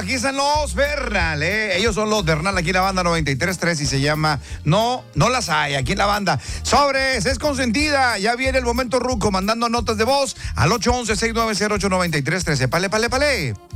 aquí están los Bernal, ellos son los Bernal aquí en la banda 93.3 y se llama No las hay, aquí en la banda. Sobres, es consentida, ya viene el momento ruco, mandando notas de voz al 811-690-8933. Pale.